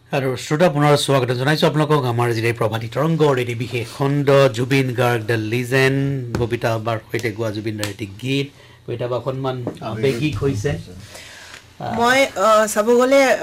আৰু শ্ৰোতা পুনৰ স্বাগত জনাইছো আপোনালোকক আমাৰ যি প্ৰভাতী তৰংগৰ এটি বিশেষ খণ্ড জুবিন গাৰ্গ দ্য লিজেণ্ড ববিতা বাৰ সৈতে গোৱা জুবিন দাৰ এটি গীত কবিতা বা অকণমান আৱেগিক হৈছে মই চাব গ'লে